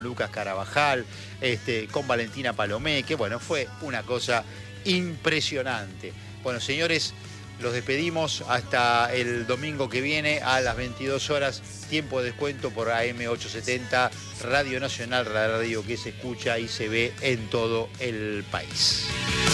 Lucas Carabajal, con Valentina Palomé, que bueno, fue una cosa impresionante. Bueno, señores, los despedimos hasta el domingo que viene a las 22 horas, tiempo de descuento por AM870, Radio Nacional, la radio que se escucha y se ve en todo el país.